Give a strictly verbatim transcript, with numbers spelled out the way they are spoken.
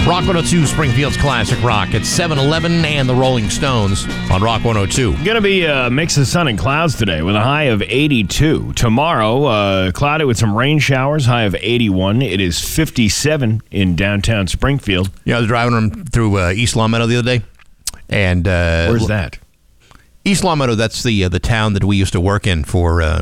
Rock one oh two, Springfield's Classic Rock. It's seven eleven and the Rolling Stones on Rock one oh two. Going to be a mix of sun and clouds today with a high of eighty-two. Tomorrow, uh, cloudy with some rain showers, high of eighty-one. It is fifty-seven in downtown Springfield. Yeah, I was driving through uh, East Longmeadow the other day. and uh, Where's that? East Longmeadow, that's the uh, the town that we used to work in for uh,